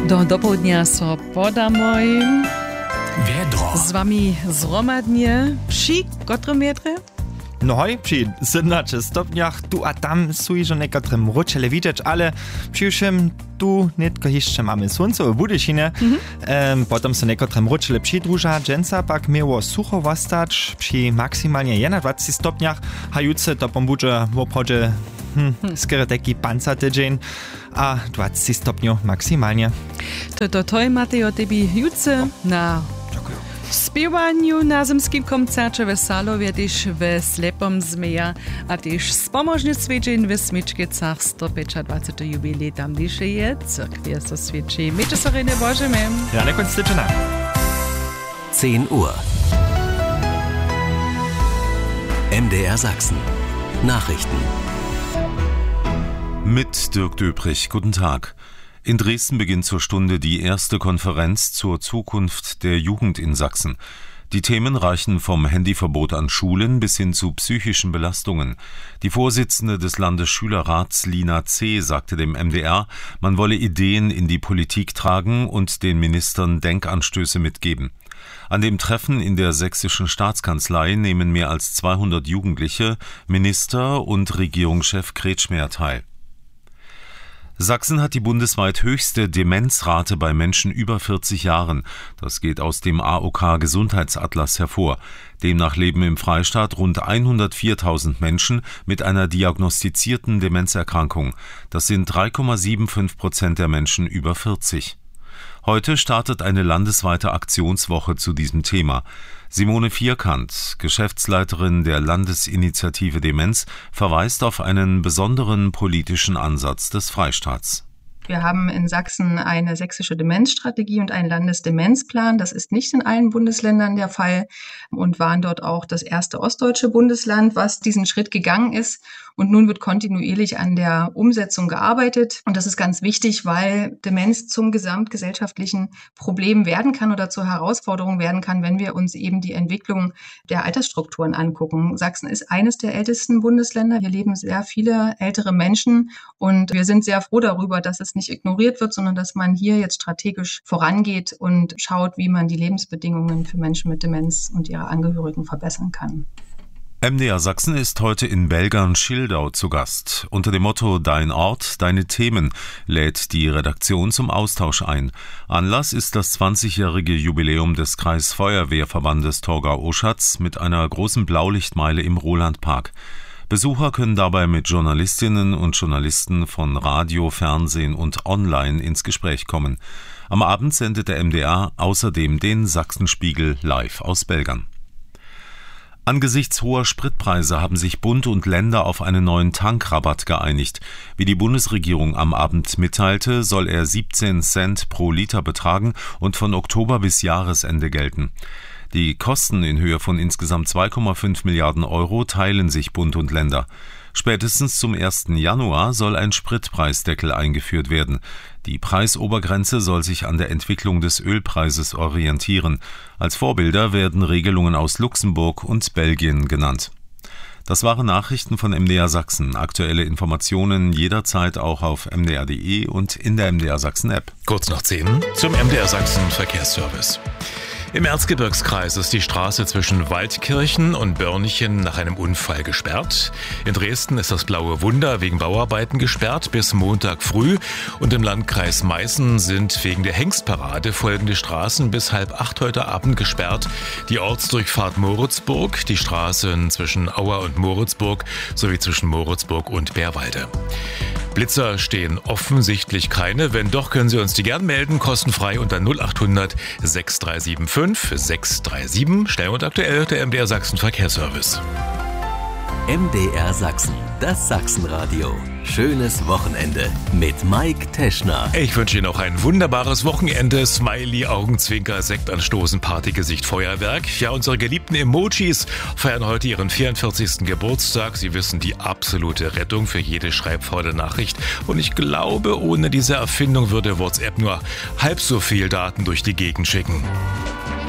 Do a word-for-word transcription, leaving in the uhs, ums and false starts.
Do dopołudnia so podamoj. Wiedro. Z wami zromadnie przy którym metrze? No hoj, przy siedemnastu stopniach tu a tam są już niektóre mruczele widać, ale przyjrzym tu netko jeszcze mamy słońce w Budyšinie. Mm-hmm. Um, potem są niektóre mruczele przydłuża, dżęca pak miało sucho wostać przy maksymalnie dwudziestu stopniach, hajuce to pombudzie w obchodzie hm, hmm. skoro taki panca tydzień, a dwadzieścia stopniów maksymalnie. To to to macie o tebie jutce na spiewaniu na zimskim koncercie w Salowie, też w Slepom Zmeja, a też spomożny świeczeń w Smyczkicach sto dwudziestego jubilej tam dzisiaj je cyrkwie so świeci. Miejcie sobie nie bożemy. Ja, nie końc tyczyna. zehn Uhr. M D R Sachsen. Nachrichten. Mit Dirk Döbrich, guten Tag. In Dresden beginnt zur Stunde die erste Konferenz zur Zukunft der Jugend in Sachsen. Die Themen reichen vom Handyverbot an Schulen bis hin zu psychischen Belastungen. Die Vorsitzende des Landesschülerrats Lina C. sagte dem M D R, man wolle Ideen in die Politik tragen und den Ministern Denkanstöße mitgeben. An dem Treffen in der sächsischen Staatskanzlei nehmen mehr als zweihundert Jugendliche, Minister und Regierungschef Kretschmer teil. Sachsen hat die bundesweit höchste Demenzrate bei Menschen über vierzig Jahren. Das geht aus dem A O K-Gesundheitsatlas hervor. Demnach leben im Freistaat rund hundertviertausend Menschen mit einer diagnostizierten Demenzerkrankung. Das sind drei Komma fünfundsiebzig Prozent der Menschen über vierzig. Heute startet eine landesweite Aktionswoche zu diesem Thema. Simone Vierkant, Geschäftsleiterin der Landesinitiative Demenz, verweist auf einen besonderen politischen Ansatz des Freistaats. Wir haben in Sachsen eine sächsische Demenzstrategie und einen Landesdemenzplan. Das ist nicht in allen Bundesländern der Fall und waren dort auch das erste ostdeutsche Bundesland, was diesen Schritt gegangen ist. Und nun wird kontinuierlich an der Umsetzung gearbeitet. Und das ist ganz wichtig, weil Demenz zum gesamtgesellschaftlichen Problem werden kann oder zur Herausforderung werden kann, wenn wir uns eben die Entwicklung der Altersstrukturen angucken. Sachsen ist eines der ältesten Bundesländer. Hier leben sehr viele ältere Menschen und wir sind sehr froh darüber, dass es nicht ignoriert wird, sondern dass man hier jetzt strategisch vorangeht und schaut, wie man die Lebensbedingungen für Menschen mit Demenz und ihre Angehörigen verbessern kann. M D R Sachsen ist heute in Belgern-Schildau zu Gast. Unter dem Motto Dein Ort, deine Themen lädt die Redaktion zum Austausch ein. Anlass ist das zwanzigjährige Jubiläum des Kreisfeuerwehrverbandes Torgau-Oschatz mit einer großen Blaulichtmeile im Rolandpark. Besucher können dabei mit Journalistinnen und Journalisten von Radio, Fernsehen und Online ins Gespräch kommen. Am Abend sendet der M D R außerdem den Sachsenspiegel live aus Belgern. Angesichts hoher Spritpreise haben sich Bund und Länder auf einen neuen Tankrabatt geeinigt. Wie die Bundesregierung am Abend mitteilte, soll er siebzehn Cent pro Liter betragen und von Oktober bis Jahresende gelten. Die Kosten in Höhe von insgesamt zwei Komma fünf Milliarden Euro teilen sich Bund und Länder. Spätestens zum ersten Januar soll ein Spritpreisdeckel eingeführt werden. Die Preisobergrenze soll sich an der Entwicklung des Ölpreises orientieren. Als Vorbilder werden Regelungen aus Luxemburg und Belgien genannt. Das waren Nachrichten von M D R Sachsen. Aktuelle Informationen jederzeit auch auf m d r punkt d e und in der M D R Sachsen App. Kurz nach zehn zum M D R Sachsen Verkehrsservice. Im Erzgebirgskreis ist die Straße zwischen Waldkirchen und Börnchen nach einem Unfall gesperrt. In Dresden ist das Blaue Wunder wegen Bauarbeiten gesperrt bis Montag früh. Und im Landkreis Meißen sind wegen der Hengstparade folgende Straßen bis halb acht heute Abend gesperrt. Die Ortsdurchfahrt Moritzburg, die Straßen zwischen Auer und Moritzburg sowie zwischen Moritzburg und Bärwalde. Blitzer stehen offensichtlich keine. Wenn doch, können Sie uns die gern melden, kostenfrei unter null acht hundert sechs drei sieben fünf sechs drei sieben. Schnell und aktuell der M D R Sachsen Verkehrsservice. M D R Sachsen, das Sachsenradio. Schönes Wochenende mit Mike Teschner. Ich wünsche Ihnen auch ein wunderbares Wochenende. Smiley, Augenzwinker, Sekt anstoßen, Partygesicht, Feuerwerk. Ja, unsere geliebten Emojis feiern heute ihren vierundvierzigsten Geburtstag. Sie wissen, die absolute Rettung für jede schreibfaule Nachricht. Und ich glaube, ohne diese Erfindung würde WhatsApp nur halb so viel Daten durch die Gegend schicken.